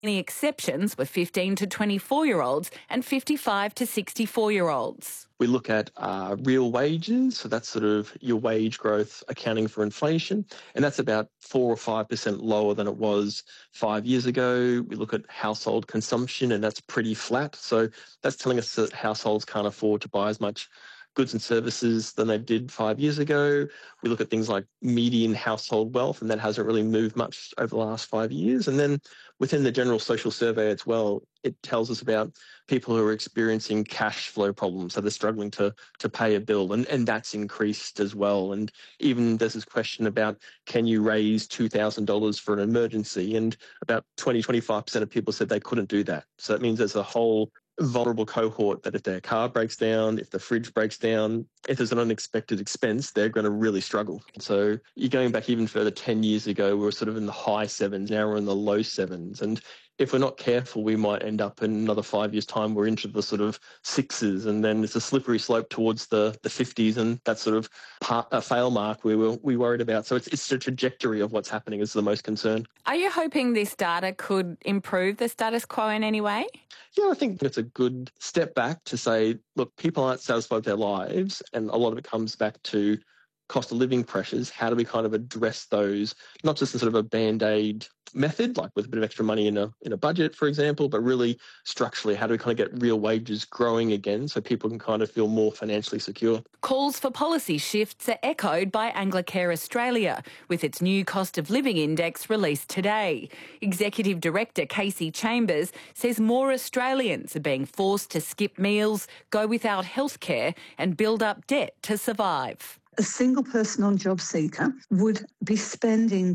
The exceptions were 15 to 24-year-olds and 55 to 64-year-olds. We look at real wages, so that's sort of your wage growth accounting for inflation, and that's about 4 or 5% lower than it was 5 years ago. We look at household consumption, and that's pretty flat. So that's telling us that households can't afford to buy as much goods and services than they did 5 years ago. We look at things like median household wealth, and that hasn't really moved much over the last 5 years. And then within the general social survey as well, it tells us about people who are experiencing cash flow problems, so they're struggling to pay a bill, and that's increased as well. And even there's this question about, can you raise $2,000 for an emergency? And about 25% of people said they couldn't do that. So that means there's a whole vulnerable cohort that if their car breaks down, if the fridge breaks down, if there's an unexpected expense, they're going to really struggle. So you're going back even further, 10 years ago, we were sort of in the high sevens, now we're in the low sevens. And if we're not careful, we might end up in another 5 years' time, we're into the sort of sixes, and then it's a slippery slope towards the 50s, and that's sort of a fail mark we worried about. So it's the trajectory of what's happening is the most concern. Are you hoping this data could improve the status quo in any way? Yeah, I think it's a good step back to say, look, people aren't satisfied with their lives, and a lot of it comes back to cost of living pressures. How do we kind of address those, not just in sort of a Band-Aid method, like with a bit of extra money in a budget, for example, but really structurally, how do we kind of get real wages growing again so people can kind of feel more financially secure? Calls for policy shifts are echoed by Anglicare Australia, with its new cost of living index released today. Executive Director Casey Chambers says more Australians are being forced to skip meals, go without healthcare and build up debt to survive. A single person on JobSeeker would be spending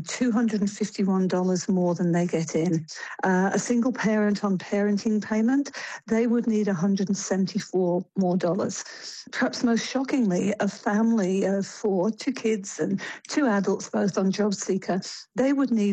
$251 more than they get in. A single parent on parenting payment, they would need $174 more dollars. Perhaps most shockingly, a family of 4, 2 kids and 2 adults, both on JobSeeker, they would need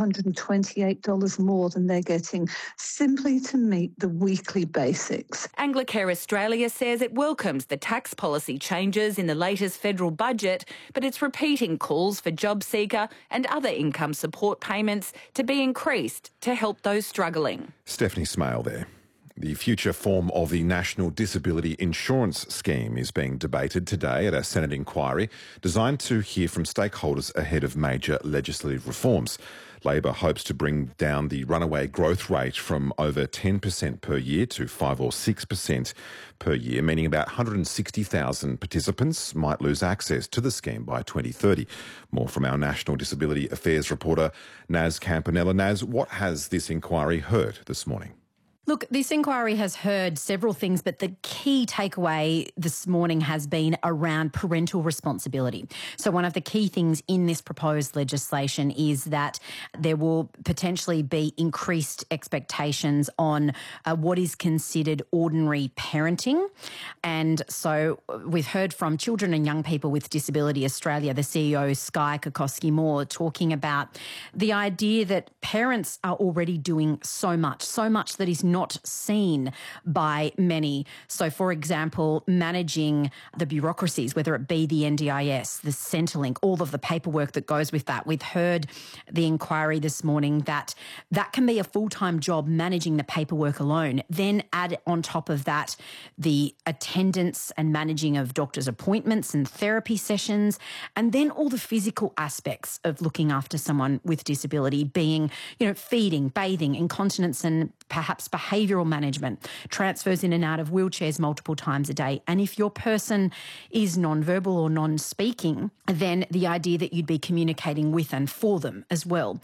$428 more than they're getting simply to meet the weekly basics. Anglicare Australia says it welcomes the tax policy changes in the latest federal budget, but it's repeating calls for JobSeeker and other income support payments to be increased to help those struggling. Stephanie Smale there. The future form of the National Disability Insurance Scheme is being debated today at a Senate inquiry designed to hear from stakeholders ahead of major legislative reforms. Labor hopes to bring down the runaway growth rate from over 10% per year to 5 or 6% per year, meaning about 160,000 participants might lose access to the scheme by 2030. More from our National Disability Affairs reporter, Naz Campanella. Naz, what has this inquiry heard this morning? Look, this inquiry has heard several things, but the key takeaway this morning has been around parental responsibility. So one of the key things in this proposed legislation is that there will potentially be increased expectations on what is considered ordinary parenting. And so we've heard from Children and Young People with Disability Australia, the CEO, Skye Kokoski-Moore, talking about the idea that parents are already doing so much that is not seen by many. So, for example, managing the bureaucracies, whether it be the NDIS, the Centrelink, all of the paperwork that goes with that. We've heard the inquiry this morning that can be a full-time job, managing the paperwork alone. Then add on top of that the attendance and managing of doctors' appointments and therapy sessions, and then all the physical aspects of looking after someone with disability, being, feeding, bathing, incontinence and perhaps behavioural management, transfers in and out of wheelchairs multiple times a day. And if your person is non-verbal or non-speaking, then the idea that you'd be communicating with and for them as well.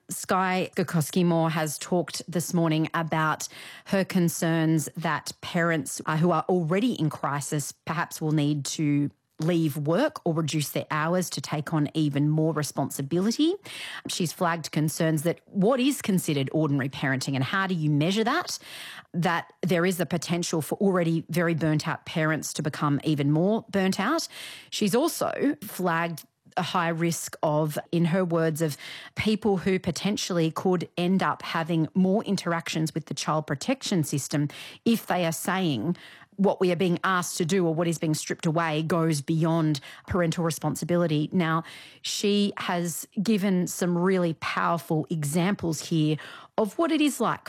Skye Kokoski-Moore has talked this morning about her concerns that parents who are already in crisis perhaps will need to leave work or reduce their hours to take on even more responsibility. She's flagged concerns that what is considered ordinary parenting and how do you measure that there is the potential for already very burnt out parents to become even more burnt out. She's also flagged a high risk of, in her words, of people who potentially could end up having more interactions with the child protection system if they are saying what we are being asked to do or what is being stripped away goes beyond parental responsibility. Now, she has given some really powerful examples here of what it is like